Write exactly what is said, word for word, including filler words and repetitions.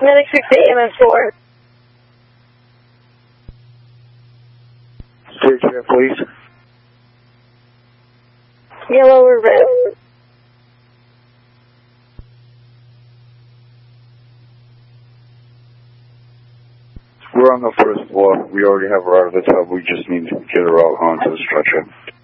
Medic six eight, M S four. Stage here, please. Yellow or red? We're on the first floor. We already have her out of the tub. We just need to get her out onto the stretcher.